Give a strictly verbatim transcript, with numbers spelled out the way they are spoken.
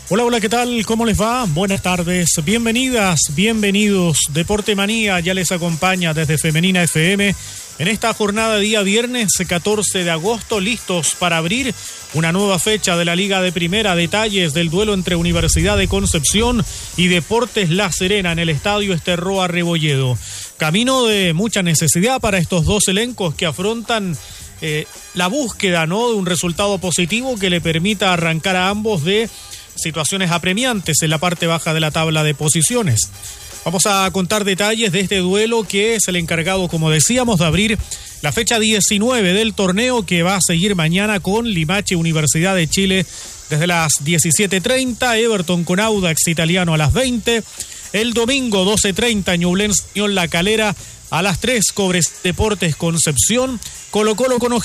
Hola, hola, ¿qué tal? ¿Cómo les va? Buenas tardes, bienvenidas, bienvenidos. Deporte Manía ya les acompaña desde Femenina F M en esta jornada de día viernes catorce de agosto, listos para abrir una nueva fecha de la Liga de Primera. Detalles del duelo entre Universidad de Concepción y Deportes La Serena en el Estadio Esterroa Rebolledo. Camino de mucha necesidad para estos dos elencos que afrontan eh, la búsqueda, ¿no?, de un resultado positivo que le permita arrancar a ambos de situaciones apremiantes en la parte baja de la tabla de posiciones. Vamos a contar detalles de este duelo que es el encargado, como decíamos, de abrir la fecha diecinueve del torneo, que va a seguir mañana con Limache Universidad de Chile desde las diecisiete treinta, Everton con Audax Italiano a las veinte, el domingo doce treinta Ñublense La Calera, a las tres Cobres Deportes Concepción, Colo Colo con